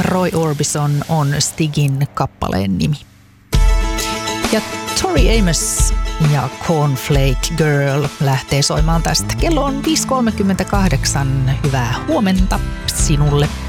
Roy Orbison on Stigin kappaleen nimi. Ja Tori Amos ja Cornflake Girl lähtee soimaan tästä. Kello on 5.38. Hyvää huomenta sinulle.